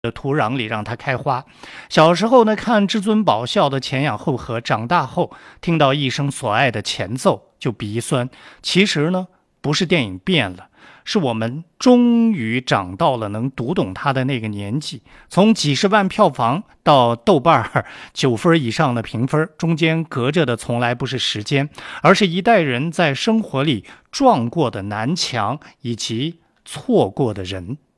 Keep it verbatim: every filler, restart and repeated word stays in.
的土壤里让它开花。小时候呢，看至尊宝笑得前仰后合，长大后听到一生所爱的前奏就鼻酸。其实呢，不是电影变了，是我们终于长到了能读懂它的那个年纪。从几十万票房到豆瓣九分以上的评分，中间隔着的从来不是时间，而是一代人在生活里撞过的南墙以及错过的人。